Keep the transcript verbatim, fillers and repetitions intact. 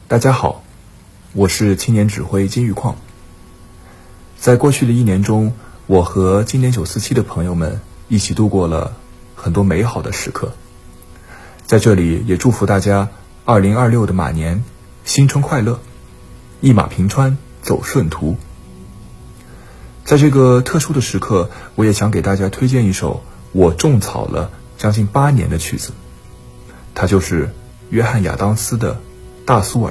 大家好，我是青年指挥金玉矿。在过去的一年中，我和经典九四七的朋友们一起度过了很多美好的时刻。在这里也祝福大家二零二六的马年新春快乐，一马平川走顺途。在这个特殊的时刻，我也想给大家推荐一首我种草了将近八年的曲子，它就是约翰亚当斯的《大苏尔》。